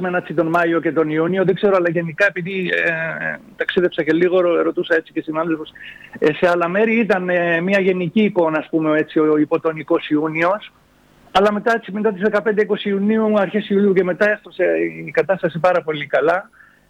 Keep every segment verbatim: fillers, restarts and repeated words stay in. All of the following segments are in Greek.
πιάσουμε έτσι τον Μάιο και τον Ιούνιο. Δεν ξέρω, αλλά γενικά επειδή ε, ταξίδεψα και λίγο, ρωτούσα έτσι και συνάδελφους ε, σε άλλα μέρη, ήταν ε, μια γενική εικόνα, ας πούμε, έτσι, ο υποτονικός Ιούνιος. Αλλά μετά, έτσι, μετά τις δεκαπέντε είκοσι Ιουνίου, αρχές Ιουλίου και μετά έφτασε η κατάσταση πάρα πολύ καλά.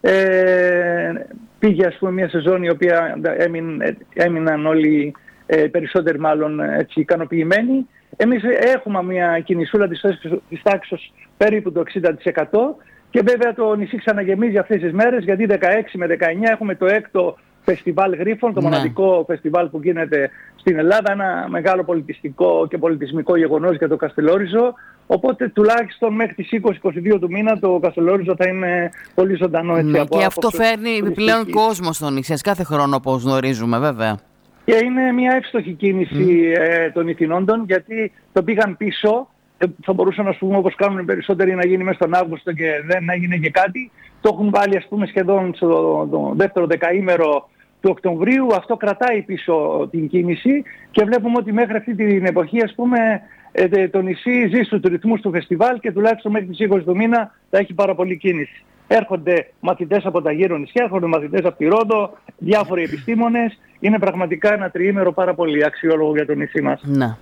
Ε, πήγε, ας πούμε, μια σεζόν η οποία έμειν, έμειναν όλοι ε, περισσότεροι μάλλον έτσι, ικανοποιημένοι. Εμείς έχουμε μια κινησούλα της, της τάξης περίπου το εξήντα τοις εκατό και βέβαια το νησί ξαναγεμίζει αυτές τις μέρες, γιατί δεκαέξι με δεκαεννιά έχουμε το έκτο φεστιβάλ Γρίφων, το ναι. μοναδικό φεστιβάλ που γίνεται στην Ελλάδα, ένα μεγάλο πολιτιστικό και πολιτισμικό γεγονός για το Καστελόριζο. Οπότε τουλάχιστον μέχρι τις είκοσι με είκοσι δύο του μήνα το Καστελόριζο θα είναι πολύ ζωντανό. Έτσι, ναι, από και αυτό φέρνει επιπλέον κόσμο στο νησί, κάθε χρόνο όπως γνωρίζουμε βέβαια. Και είναι μια εύστοχη κίνηση mm. ε, των ηθινόντων, γιατί το πήγαν πίσω. Θα μπορούσαν, ας πούμε, όπως κάνουν οι περισσότεροι, να γίνει μέσα στον Αύγουστο και δεν έγινε και κάτι. Το έχουν βάλει, ας πούμε, σχεδόν στο το δεύτερο δεκαήμερο του Οκτωβρίου. Αυτό κρατάει πίσω την κίνηση και βλέπουμε ότι μέχρι αυτή την εποχή, ας πούμε, ε, το νησί ζει στους ρυθμούς του φεστιβάλ και τουλάχιστον μέχρι τις είκοσι του μήνα θα έχει πάρα πολύ κίνηση. Έρχονται μαθητές από τα γύρω νησιά, έρχονται μαθητές από τη Ρόδο, διάφοροι επιστήμονες. Είναι πραγματικά ένα τριήμερο πάρα πολύ αξιόλογο για το νησί μας. Να.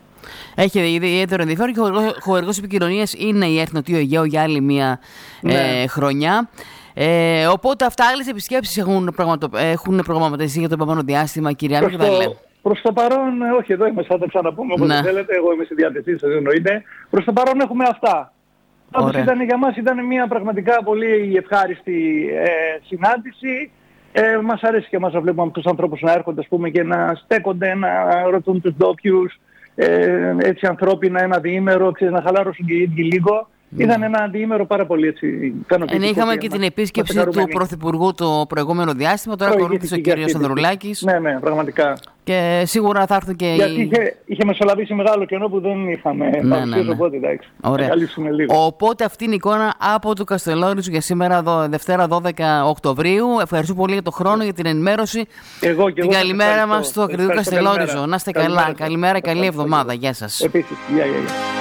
Έχει ιδιαίτερο ενδιαφέρον και ο χορηγός επικοινωνίας είναι η Έθνο Νότιο Αιγαίο για άλλη μία ναι. ε, χρονιά. Ε, οπότε αυτά, άλλες επισκέψεις έχουν, πραγματο... έχουν προγραμματιστεί για το επόμενο διάστημα, κυρία Άμμη, και τα λέμε. Προς το παρόν, όχι, εδώ είμαι, θα τα ξαναπούμε όπως ναι. θέλετε, εγώ είμαι στη διάθεσή σας, εννοείται. Προς το παρόν έχουμε αυτά. Πάντως ήταν για μας ήταν μια πραγματικά πολύ ευχάριστη ε, συνάντηση. Ε, μας αρέσει και μας να βλέπουμε τους ανθρώπους να έρχονται, ας πούμε, και να στέκονται, να ρωτούν τους ντόπιους, ε, έτσι ανθρώπινα, ένα διήμερο, ξέρεις, να χαλάρωσουν και οι ίδιοι λίγο. Mm. Ήταν ένα διήμερο πάρα πολύ έτσι ικανοποιητικό. Είχαμε και την επίσκεψη του Πρωθυπουργού το προηγούμενο διάστημα, τώρα ακολούθησε ο κ. Ανδρουλάκης. Ναι, ναι, πραγματικά. Και σίγουρα θα έρθουν και γιατί οι... είχε, είχε μεσολαβήσει μεγάλο κενό που δεν είχαμε ναι, παρουσίαση, ναι, ναι. οπότε εντάξει. Ωραία. Οπότε αυτή είναι η εικόνα από το Καστελόριζο για σήμερα, Δευτέρα δώδεκα Οκτωβρίου. Ευχαριστώ πολύ για τον χρόνο, για την ενημέρωση. Εγώ και την εγώ καλημέρα μας στο ακριβό Καστελόριζο. Να είστε καλά. Καλημέρα, καλή εβδομάδα. Γεια σας. Επίσης. Γεια, γεια, γεια.